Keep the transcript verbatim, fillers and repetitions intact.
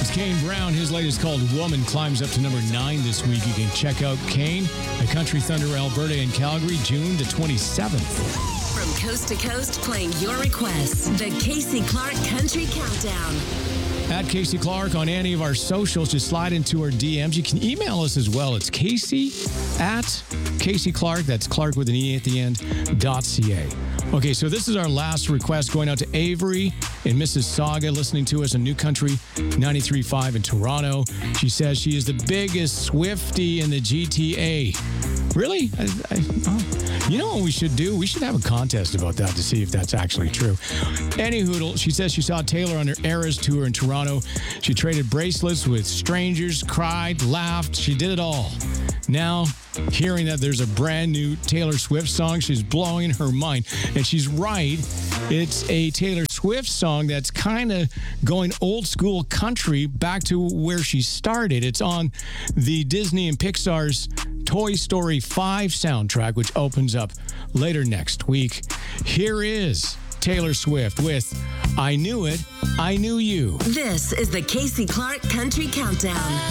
That's Kane Brown. His latest called Woman climbs up to number nine this week. You can check out Kane at Country Thunder Alberta and Calgary, June the twenty-seventh. From coast to coast, playing your requests. The Casey Clark Country Countdown. At Casey Clark on any of our socials, just slide into our D Ms. You can email us as well. It's Casey at Casey Clark. That's Clark with an E at the end, dot ca. Okay, so this is our last request going out to Avery in Mississauga, listening to us on New Country ninety-three point five in Toronto. She says she is the biggest Swiftie in the G T A. Really? I, I, oh. You know what we should do? We should have a contest about that to see if that's actually true. Anyhoodle, she says she saw Taylor on her Eras tour in Toronto. She traded bracelets with strangers, cried, laughed. She did it all. Now, hearing that there's a brand new Taylor Swift song, she's blowing her mind. And she's right. It's a Taylor Swift song that's kind of going old school country back to where she started. It's on the Disney and Pixar's Toy Story five soundtrack, which opens up later next week. Here is Taylor Swift with I Knew It, I Knew You. This is the Casey Clark Country Countdown.